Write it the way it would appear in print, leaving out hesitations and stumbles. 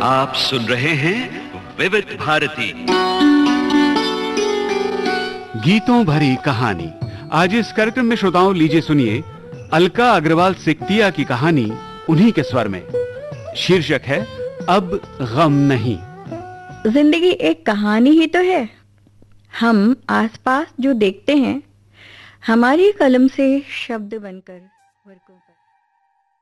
आप सुन रहे हैं विविध भारती गीतों भरी कहानी। आज इस कार्यक्रम में श्रोताओं लीजिए सुनिए अलका अग्रवाल सिकतिया की कहानी उन्हीं के स्वर में। शीर्षक है अब गम नहीं। जिंदगी एक कहानी ही तो है। हम आसपास जो देखते हैं हमारी कलम से शब्द बनकर वर्कों पर